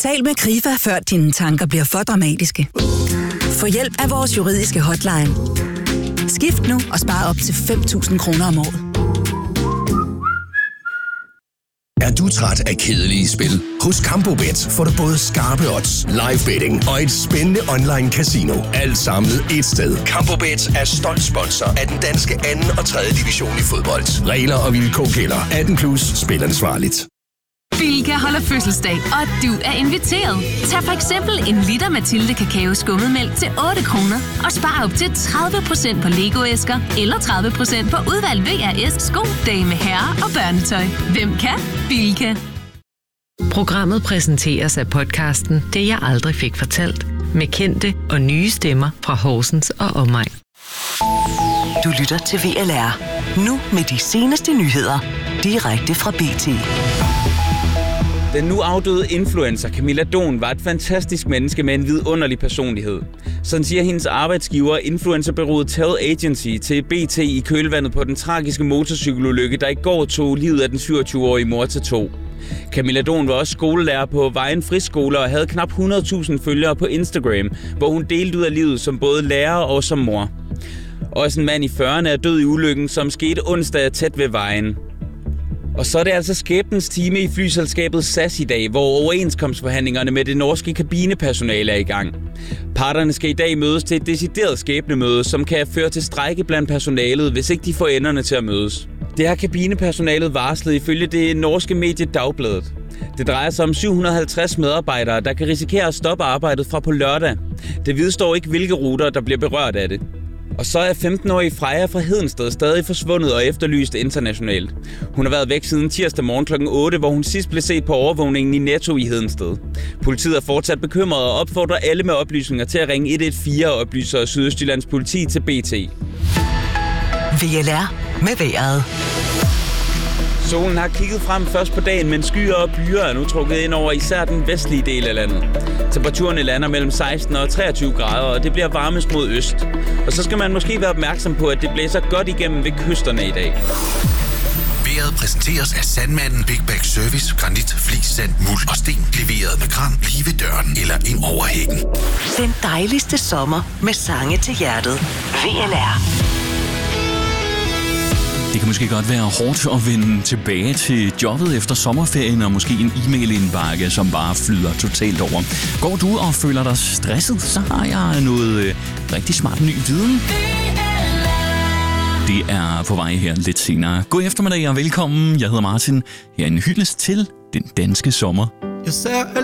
Tal med Krifa, før dine tanker bliver for dramatiske. Få hjælp af vores juridiske hotline. Skift nu og spar op til 5.000 kroner om året. Er du træt af kedelige spil? Hos Campobet får du både skarpe odds, live betting og et spændende online casino. Alt samlet et sted. Campobet er stolt sponsor af den danske 2. og 3. division i fodbold. Regler og vilkår gælder. 18+, spil ansvarligt. Bilka holder fødselsdag, og du er inviteret. Tag for eksempel en liter Mathilde Kakao skummetmælk til 8 kroner og spar op til 30% på Lego-æsker eller 30% på udvalgt VRS, sko, dame, herre og børnetøj. Hvem kan? Bilka. Programmet præsenteres af podcasten Det jeg aldrig fik fortalt, med kendte og nye stemmer fra Horsens og omegn. Du lytter til VLR. Nu med de seneste nyheder. Direkte fra BT. Den nu afdøde influencer Camilla Don var et fantastisk menneske med en vidunderlig personlighed. Sådan siger hendes arbejdsgiver, influencerbureauet Tell Agency, til BT i kølvandet på den tragiske motorcykelulykke, der i går tog livet af den 27-årige mor til 2. Camilla Don var også skolelærer på Vejen Friskole og havde knap 100.000 følgere på Instagram, hvor hun delte ud af livet som både lærer og som mor. Også en mand i 40'erne er død i ulykken, som skete onsdag tæt ved vejen. Og så er det altså skæbnens time i flyselskabet SAS i dag, hvor overenskomstforhandlingerne med det norske kabinepersonale er i gang. Parterne skal i dag mødes til et decideret skæbnemøde, som kan føre til strejke blandt personalet, hvis ikke de får enderne til at mødes. Det har kabinepersonalet varslet ifølge det norske medie Dagbladet. Det drejer sig om 750 medarbejdere, der kan risikere at stoppe arbejdet fra på lørdag. Det vidstår ikke, hvilke ruter, der bliver berørt af det. Og så er 15-årige Freja fra Hedensted stadig forsvundet og efterlyst internationalt. Hun har været væk siden tirsdag morgen kl. 8, hvor hun sidst blev set på overvågningen i Netto i Hedensted. Politiet er fortsat bekymret og opfordrer alle med oplysninger til at ringe 114 og oplyser Sydøstjyllands politi til BT. VLR med vejret. Solen har kigget frem først på dagen, men skyer og byer er nu trukket ind over især den vestlige del af landet. Temperaturen lander mellem 16 og 23 grader, og det bliver varmest mod øst. Og så skal man måske være opmærksom på, at det blæser godt igennem ved kysterne i dag. Vejret præsenteres af Sandmanden Big Bag Service, granit, flis, sand, muld og sten. Leveret med kran lige ved døren eller ind over hækken. Den dejligste sommer med sange til hjertet. VLR. Det kan måske godt være hårdt at vende tilbage til jobbet efter sommerferien, og måske en e-mail-indbakke, som bare flyder totalt over. Går du og føler dig stresset, så har jeg noget rigtig smart ny viden. Det er på vej her lidt senere. God eftermiddag og velkommen. Jeg hedder Martin. Her er en hyldest til den danske sommer. Jeg ser